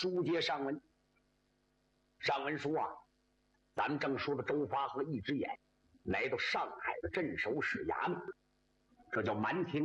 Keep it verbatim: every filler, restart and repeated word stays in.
书接上文，上文书啊，咱们正说的周发和一只眼来到上海的镇守使衙门，这叫蛮亭